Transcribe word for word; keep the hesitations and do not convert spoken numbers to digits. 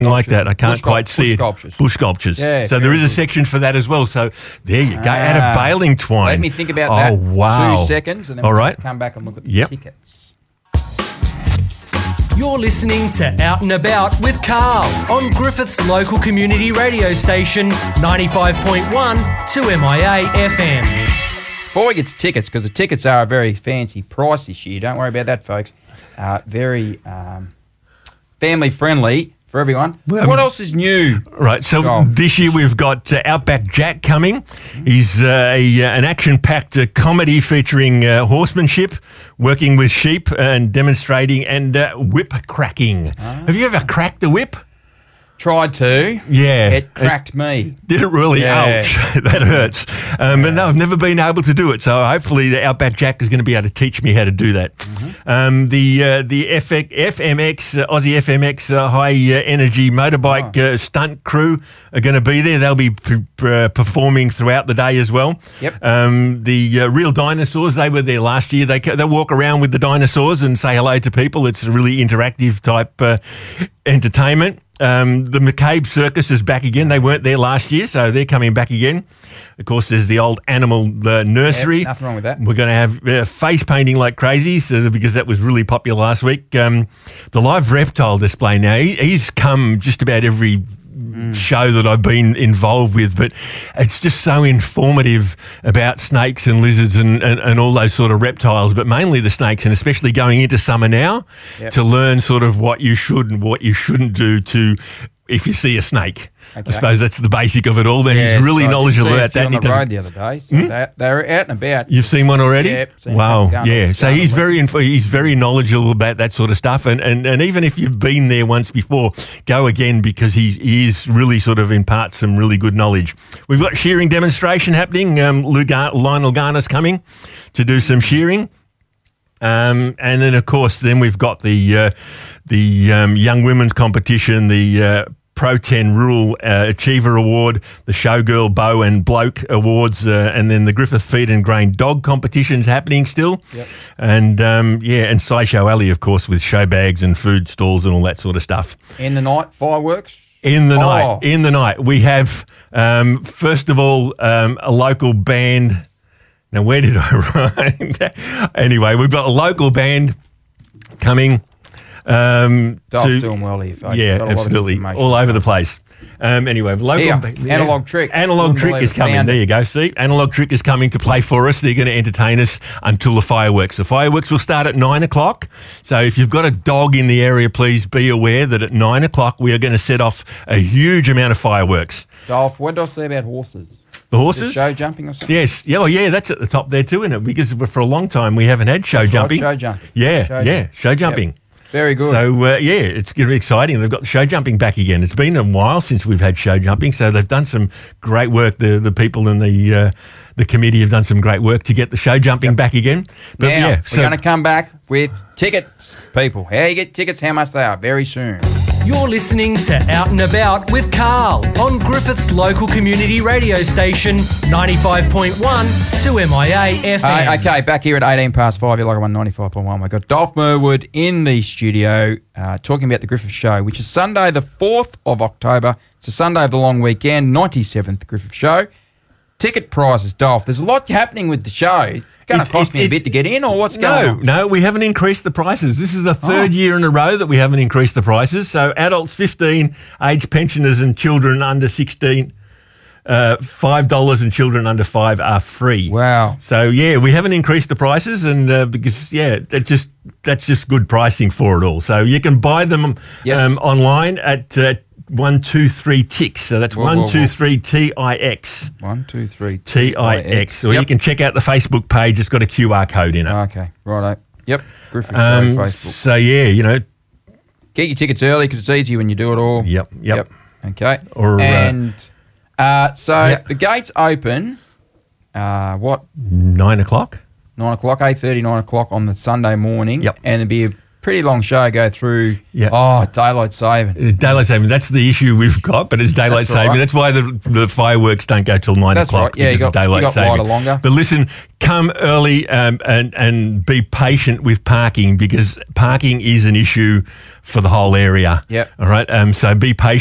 like that. I can't bush quite sculpt- see bush it. sculptures. Bush sculptures. Yeah, so there very is a good. section for that as well. So there you go. Ah. Out of baling twine. Let me think about oh, that wow. two seconds and then All we'll right. come back and look at the Yep. tickets. You're listening to Out and About with Carl on Griffith's local community radio station ninety-five point one two M I A F M. Before we get to tickets, because the tickets are a very fancy price this year, don't worry about that, folks. Uh, very um, family friendly for everyone. Well, what else is new? Right, so Golf. this year we've got uh, Outback Jack coming. He's uh, a, uh, an action-packed uh, comedy featuring uh, horsemanship, working with sheep and demonstrating, and uh, whip cracking. Have you ever cracked a whip? Tried to. Yeah. It cracked me. Did it really? Yeah. Ouch. That hurts. Um, But no, I've never been able to do it. So hopefully the Outback Jack is going to be able to teach me how to do that. Mm-hmm. Um, the uh, the F M X, uh, Aussie F M X uh, high uh, energy motorbike Oh. uh, stunt crew are going to be there. They'll be p- p- uh, performing throughout the day as well. Yep. Um, the uh, Real Dinosaurs, they were there last year. They ca- they walk around with the dinosaurs and say hello to people. It's a really interactive type uh, entertainment. Um, the McCabe Circus is back again. They weren't there last year, so they're coming back again. Of course, there's the old animal uh, nursery. Yep, nothing wrong with that. We're going to have uh, face painting like crazy, so, because that was really popular last week. Um, the live reptile display now, he, he's come just about every Mm. show that I've been involved with, but it's just so informative about snakes and lizards and, and, and all those sort of reptiles, but mainly the snakes, and especially going into summer now Yep. to learn sort of what you should and what you shouldn't do to if you see a snake. Okay. I suppose that's the basic of it all. Then Yes, he's really I did knowledgeable see a about few that. on and the he does- road the other day, so Hmm? they, they were out and about. You've seen one already? Yep, seen wow, them going- yeah. So going he's on very inf- he's very knowledgeable about that sort of stuff, and, and, and even if you've been there once before, go again because he, he is really sort of imparts some really good knowledge. We've got shearing demonstration happening. Um, Lou Gar- Lionel Garner's coming to do some shearing. Um, and then, of course, then we've got the uh, the um, young women's competition, the uh, Pro ten Rural uh, Achiever Award, the Showgirl Bow and Bloke Awards, uh, and then the Griffith Feed and Grain Dog competition's happening still. Yep. And, um, yeah, and Sideshow Alley, of course, with show bags and food stalls and all that sort of stuff. In the night, fireworks. In the Oh. night, in the night, we have, um, first of all, um, a local band. Now, where did I write? Anyway, we've got a local band coming. Um, Dolph to, doing well here, folks. yeah, Got a lot of absolutely, information. all over the place. Um, anyway, local Here, ba- Analog Trick. Analog Wouldn't Trick believe is it. coming. Found There it. you go. See, Analog Trick is coming to play for us. They're going to entertain us until the fireworks. The fireworks will start at nine o'clock. So if you've got a dog in the area, please be aware that at nine o'clock we are going to set off a huge amount of fireworks. Dolph, what did I say about horses? The Is it horses. show jumping or something? Yes. Yeah, well, yeah, that's at the top there too, isn't it? Because for a long time we haven't had show That's right, jumping. show jumping. Yeah, Show yeah, jump. show jumping. Yep. Very good. So, uh, yeah, it's going to be exciting. They've got the show jumping back again. It's been a while since we've had show jumping, so they've done some great work. The the people in the uh, the committee have done some great work to get the show jumping back again. But now, yeah, we're going to come back with tickets, people. How you get tickets, how much they are, very soon. You're listening to Out and About with Carl on Griffith's local community radio station ninety-five point one two M I A F M. Uh, okay, back here at eighteen past five, you're like one ninety-five point one. We've got Dolph Merwood in the studio uh, talking about the Griffith Show, which is Sunday the fourth of October. It's a Sunday of the long weekend, ninety-seventh Griffith Show. Ticket prices, Dolph. There's a lot happening with the show. It's going to It's- cost it's- me a it's- bit to get in, or what's going No, on? no, we haven't increased the prices. This is the third Oh. year in a row that we haven't increased the prices. So adults fifteen, age pensioners and children under sixteen, uh, five dollars, and children under five are free. Wow. So yeah, we haven't increased the prices, and uh, because yeah, that just that's just good pricing for it all. So you can buy them Yes. um, online at uh, one two three ticks. So that's Whoa, whoa, one two whoa. three T I X. One, two, three. T I X. Or Yep. you can check out the Facebook page. It's got a Q R code in it. Okay, righto. Yep, Griffith Um, Show Facebook. so yeah, you know, Get your tickets early because it's easy when you do it all. Yep, yep. Okay. Or, uh, and uh, so yeah. the gates open, uh, what, nine o'clock. nine o'clock, eight thirty, nine o'clock on the Sunday morning. Yep. And there'll be a pretty long show go through, Yeah. oh, daylight saving. Uh, Daylight saving, that's the issue we've got, but it's daylight That's right. saving. That's why the, the fireworks don't go till nine That's o'clock. right. Yeah, you because of got- you daylight got saving. lighter longer. But listen, come early um, and, and be patient with parking because parking is an issue for the whole area. Yep. All right. Um, so be patient.